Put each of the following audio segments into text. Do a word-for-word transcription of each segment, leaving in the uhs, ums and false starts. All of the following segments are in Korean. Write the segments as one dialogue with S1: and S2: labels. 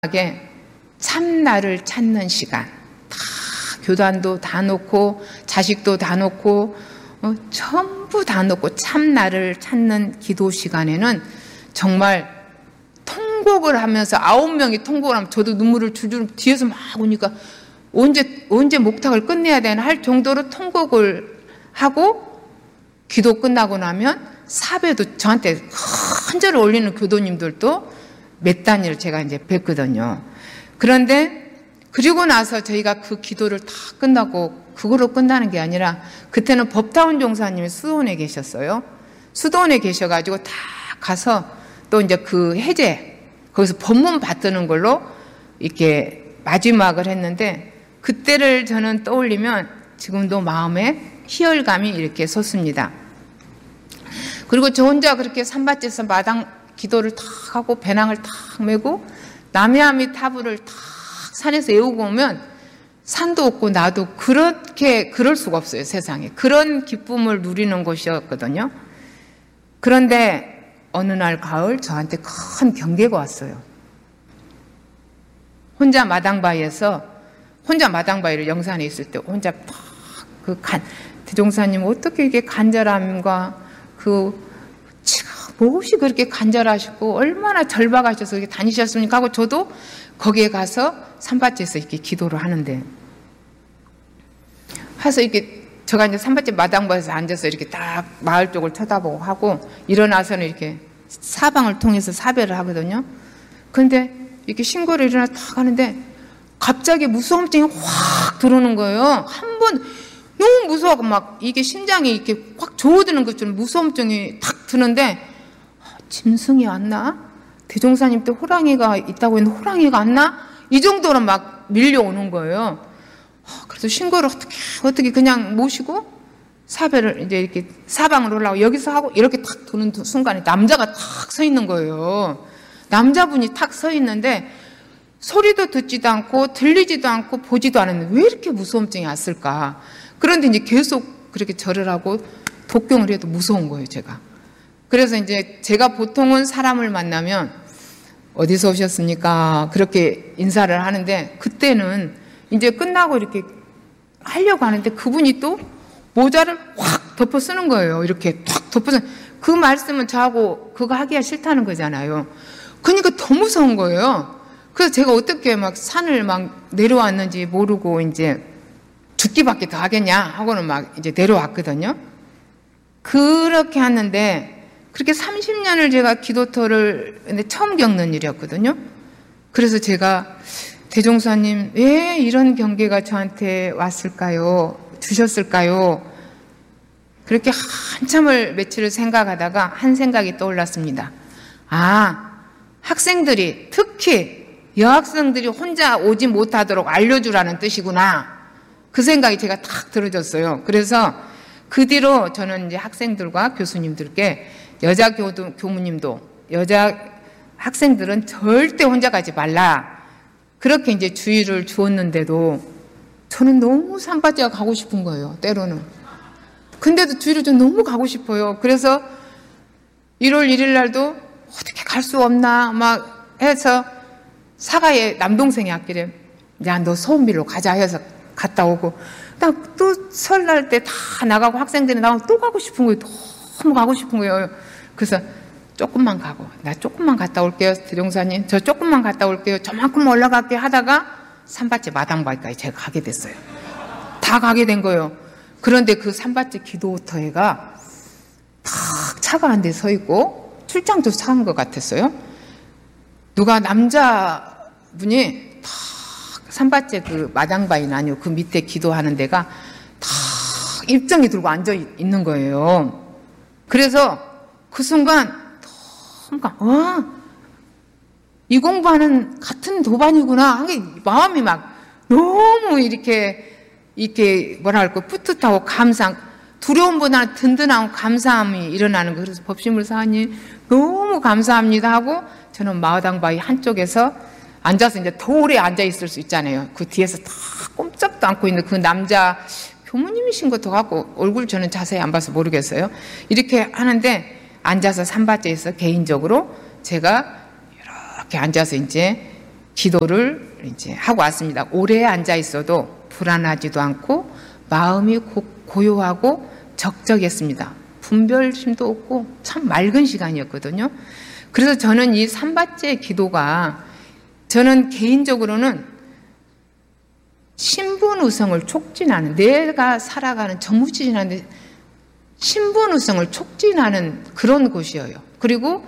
S1: 하게 참나를 찾는 시간, 다 교단도 다 놓고 자식도 다 놓고 어, 전부 다 놓고 참나를 찾는 기도 시간에는 정말 통곡을 하면서 아홉 명이 통곡을 하면 저도 눈물을 줄줄 뒤에서 막 오니까 언제 언제 목탁을 끝내야 되나 할 정도로 통곡을 하고 기도 끝나고 나면 사배도 저한테 큰 절을 올리는 교도님들도 몇 단위를 제가 이제 뵀거든요. 그런데 그리고 나서 저희가 그 기도를 다 끝나고 그거로 끝나는 게 아니라 그때는 법타운 종사님이 수도원에 계셨어요. 수도원에 계셔가지고 다 가서 또 이제 그 해제 거기서 법문 받드는 걸로 이렇게 마지막을 했는데 그때를 저는 떠올리면 지금도 마음에 희열감이 이렇게 솟습니다. 그리고 저 혼자 그렇게 산밭에서 마당 기도를 탁 하고 배낭을 탁 메고 남해아미 타부를 탁 산에서 애우고 오면 산도 없고 나도 그렇게 그럴 수가 없어요. 세상에. 그런 기쁨을 누리는 곳이었거든요. 그런데 어느 날 가을 저한테 큰 경계가 왔어요. 혼자 마당바위에서 혼자 마당바위를 영산에 있을 때 혼자 탁 그 간 대종사님 어떻게 이렇게 간절함과 그 무엇이 그렇게 간절하시고 얼마나 절박하셔서 이렇게 다니셨습니까 하고 저도 거기에 가서 산밭에서 이렇게 기도를 하는데 해서 이렇게 제가 이제 산밭집 마당바에서 앉아서 이렇게 딱 마을 쪽을 쳐다보고 하고 일어나서는 이렇게 사방을 통해서 사배를 하거든요. 그런데 이렇게 신고를 일어나 딱 하는데 갑자기 무서움증이 확 들어오는 거예요. 한 번 너무 무서워하고 막 이게 심장이 이렇게 확 조어드는 것처럼 무서움증이 탁 드는데 짐승이 왔나? 대종사님 때 호랑이가 있다고 했는데 호랑이가 왔나? 이 정도로 막 밀려오는 거예요. 그래서 신고를 어떻게 어떻게 그냥 모시고 사배를 이제 이렇게 사방으로 올라가고 여기서 하고 이렇게 탁 도는 순간에 남자가 탁 서 있는 거예요. 남자분이 탁 서 있는데 소리도 듣지도 않고 들리지도 않고 보지도 않았는데 왜 이렇게 무서움증이 왔을까? 그런데 이제 계속 그렇게 절을 하고 독경을 해도 무서운 거예요, 제가. 그래서 이제 제가 보통은 사람을 만나면 어디서 오셨습니까? 그렇게 인사를 하는데 그때는 이제 끝나고 이렇게 하려고 하는데 그분이 또 모자를 확 덮어 쓰는 거예요. 이렇게 탁 덮어 쓰는 그 말씀은 저하고 그거 하기가 싫다는 거잖아요. 그러니까 더 무서운 거예요. 그래서 제가 어떻게 막 산을 막 내려왔는지 모르고 이제 죽기밖에 더 하겠냐 하고는 막 이제 내려왔거든요. 그렇게 하는데 그렇게 삼십 년을 제가 기도터를 처음 겪는 일이었거든요. 그래서 제가 대종사님 왜 이런 경계가 저한테 왔을까요? 주셨을까요? 그렇게 한참을 며칠을 생각하다가 한 생각이 떠올랐습니다. 아, 학생들이 특히 여학생들이 혼자 오지 못하도록 알려주라는 뜻이구나. 그 생각이 제가 탁 들어졌어요. 그래서 그 뒤로 저는 이제 학생들과 교수님들께 여자 교도, 교무님도 여자 학생들은 절대 혼자 가지 말라. 그렇게 이제 주의를 주었는데도 저는 너무 산바지가 가고 싶은 거예요. 때로는. 근데도 주의를 좀 너무 가고 싶어요. 그래서 일월 일일 날도 어떻게 갈 수 없나 막 해서 사가에 남동생이 왔길래 야, 너 서운빌로 가자 해서 갔다 오고 나 또 설날 때 다 나가고 학생들이 나오면 또 가고 싶은 거예요. 너무 가고 싶은 거예요. 그래서 조금만 가고 나 조금만 갔다 올게요. 대종사님 저 조금만 갔다 올게요. 저만큼 올라갈게 하다가 산밭집 마당바위까지 제가 가게 됐어요. 다 가게 된 거예요. 그런데 그 산밭집 기도터에가 탁 차가 한 대 서 있고 출장도 사는 것 같았어요. 누가 남자분이 탁 산밭집 그 마당바위는 아니고 그 밑에 기도하는 데가 탁 입장이 들고 앉아 있는 거예요. 그래서 그 순간 뭔가 와, 이 공부하는 같은 도반이구나 한 게 마음이 막 너무 이렇게 이렇게 뭐라 할까 뿌듯하고 감상 두려움보다는 든든하고 감사함이 일어나는 거예요. 그래서 법신물 사님 너무 감사합니다 하고 저는 마당바위 한쪽에서 앉아서 이제 더 오래 앉아 있을 수 있잖아요. 그 뒤에서 다 꼼짝도 않고 있는 그 남자 교무님이신 것도 같고 얼굴 저는 자세히 안 봐서 모르겠어요. 이렇게 하는데 앉아서 산밭에서 개인적으로 제가 이렇게 앉아서 이제 기도를 이제 하고 왔습니다. 오래 앉아 있어도 불안하지도 않고 마음이 고, 고요하고 적적했습니다. 분별심도 없고 참 맑은 시간이었거든요. 그래서 저는 이 삼바째 기도가 저는 개인적으로는 신분우성을 촉진하는, 내가 살아가는 정무지진하는데 신분우성을 촉진하는 그런 곳이에요. 그리고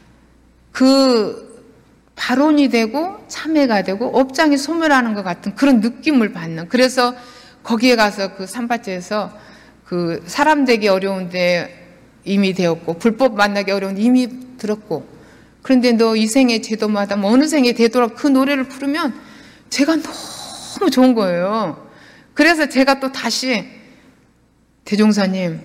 S1: 그 발언이 되고 참회가 되고 업장이 소멸하는 것 같은 그런 느낌을 받는, 그래서 거기에 가서 그 삼바째에서 그 사람 되기 어려운데 이미 되었고 불법 만나기 어려운데 이미 들었고, 그런데 너 이 생의 제도마다 뭐 어느 생에 되도록 그 노래를 부르면 제가 너무 좋은 거예요. 그래서 제가 또 다시 대종사님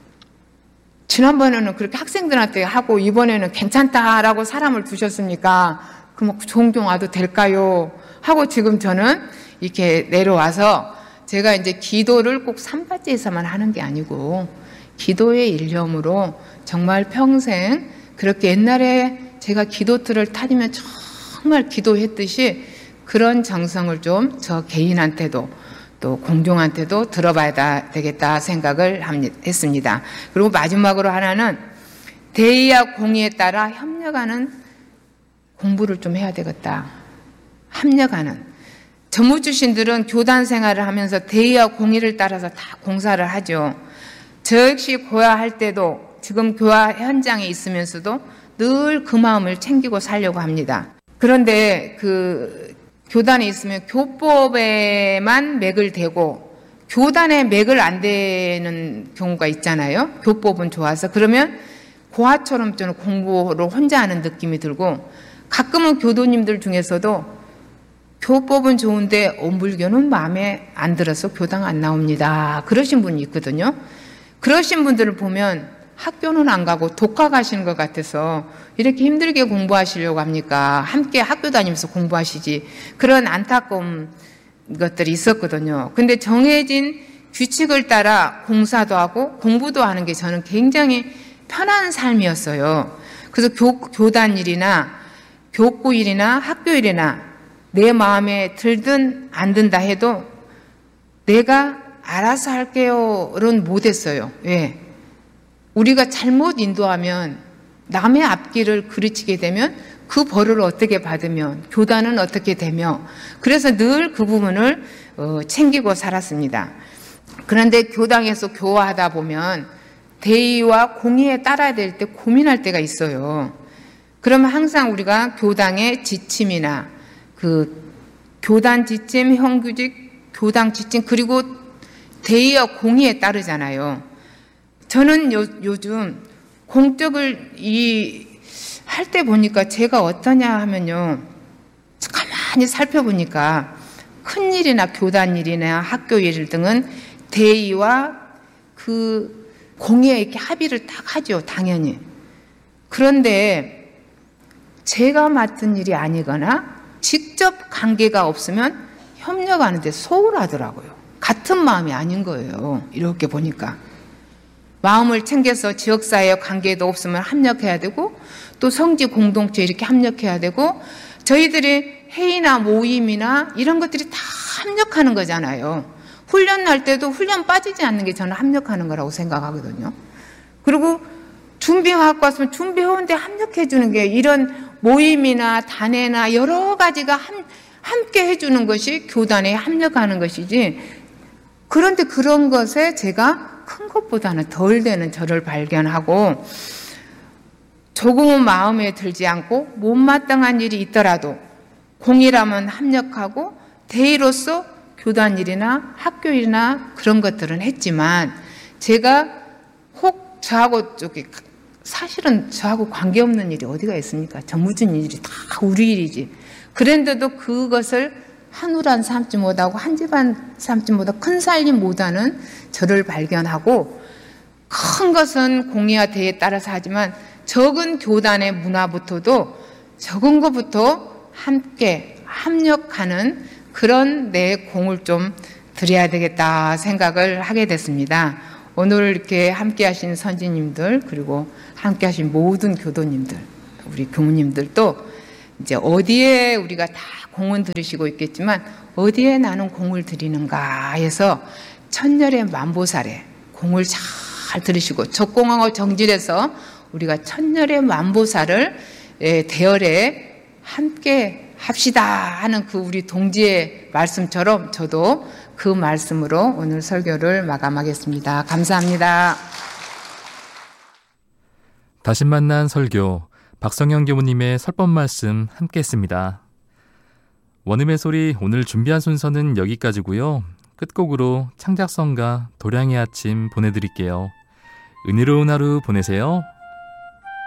S1: 지난번에는 그렇게 학생들한테 하고 이번에는 괜찮다라고 사람을 두셨으니까 그럼 종종 와도 될까요? 하고 지금 저는 이렇게 내려와서 제가 이제 기도를 꼭 삼바째에서만 하는 게 아니고 기도의 일념으로 정말 평생 그렇게 옛날에 제가 기도틀을 타니면 정말 기도했듯이 그런 정성을 좀 저 개인한테도 또 공종한테도 들어봐야 되겠다 생각을 했습니다. 그리고 마지막으로 하나는 대의와 공의에 따라 협력하는 공부를 좀 해야 되겠다. 합력하는. 전무주신들은 교단 생활을 하면서 대의와 공의를 따라서 다 공사를 하죠. 저 역시 고아할 때도 지금 교화 현장에 있으면서도 늘 그 마음을 챙기고 살려고 합니다. 그런데 그 교단에 있으면 교법에만 맥을 대고 교단에 맥을 안 대는 경우가 있잖아요. 교법은 좋아서. 그러면 고아처럼 저는 공부를 혼자 하는 느낌이 들고, 가끔은 교도님들 중에서도 교법은 좋은데 엄불교는 마음에 안 들어서 교당 안 나옵니다. 그러신 분이 있거든요. 그러신 분들을 보면 학교는 안 가고 독학 하시는 것 같아서 이렇게 힘들게 공부하시려고 합니까? 함께 학교 다니면서 공부하시지. 그런 안타까운 것들이 있었거든요. 근데 정해진 규칙을 따라 공사도 하고 공부도 하는 게 저는 굉장히 편한 삶이었어요. 그래서 교, 교단 일이나 교구 일이나 학교 일이나 내 마음에 들든 안 든다 해도 내가 알아서 할게요는 못했어요. 왜? 우리가 잘못 인도하면 남의 앞길을 그르치게 되면 그 벌을 어떻게 받으면 교단은 어떻게 되며, 그래서 늘 그 부분을 챙기고 살았습니다. 그런데 교당에서 교화하다 보면 대의와 공의에 따라야 될 때 고민할 때가 있어요. 그러면 항상 우리가 교당의 지침이나 그 교단 지침, 형규직, 교당 지침, 그리고 대의와 공의에 따르잖아요. 저는 요, 요즘 공적을 이 할 때 보니까 제가 어떠냐 하면요, 가만히 살펴보니까 큰일이나 교단 일이나 학교 일 등은 대의와 그 공의에 이렇게 합의를 딱 하죠, 당연히. 그런데 제가 맡은 일이 아니거나 직접 관계가 없으면 협력하는데 소홀하더라고요. 같은 마음이 아닌 거예요, 이렇게 보니까. 마음을 챙겨서 지역사회의 관계도 없으면 합력해야 되고, 또 성지 공동체 이렇게 합력해야 되고, 저희들이 회의나 모임이나 이런 것들이 다 합력하는 거잖아요. 훈련 날 때도 훈련 빠지지 않는 게 저는 합력하는 거라고 생각하거든요. 그리고 준비하고 왔으면 준비해온데 합력해 주는 게, 이런 모임이나 단회나 여러 가지가 함, 함께 해주는 것이 교단에 합력하는 것이지, 그런데 그런 것에 제가 큰 것보다는 덜 되는 저를 발견하고, 조금은 마음에 들지 않고 못마땅한 일이 있더라도 공이라면 합력하고 대의로서 교단 일이나 학교 일이나 그런 것들은 했지만, 제가 혹 저하고 저기 사실은 저하고 관계없는 일이 어디가 있습니까? 정무진 일이 다 우리 일이지. 그런데도 그것을 한우란 삼지 못하고 한 집안 삼지 못하고 큰 살림 못하는 저를 발견하고, 큰 것은 공의와 대에 따라서 하지만 적은 교단의 문화부터도 적은 것부터 함께 합력하는 그런 내 공을 좀 드려야 되겠다 생각을 하게 됐습니다. 오늘 이렇게 함께 하신 선지님들, 그리고 함께 하신 모든 교도님들, 우리 교무님들도 이제 어디에 우리가 다 공은 들이시고 있겠지만 어디에 나는 공을 들이는가 해서 천년의 만보살에 공을 잘 들이시고 적공하고 정진해서 우리가 천년의 만보살을 대열에 함께 합시다 하는 그 우리 동지의 말씀처럼 저도 그 말씀으로 오늘 설교를 마감하겠습니다. 감사합니다.
S2: 다시 만난 설교, 박성영 교무님의 설법 말씀 함께 했습니다. 원음의 소리 오늘 준비한 순서는 여기까지고요. 끝곡으로 창작성가 도량의 아침 보내드릴게요. 은혜로운 하루 보내세요.